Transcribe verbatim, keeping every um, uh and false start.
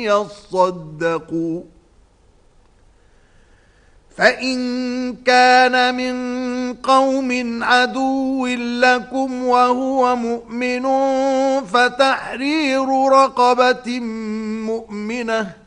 يصدقوا. فإن كان من قوم عدو لكم وهو مؤمن فتحرير رقبة مؤمنة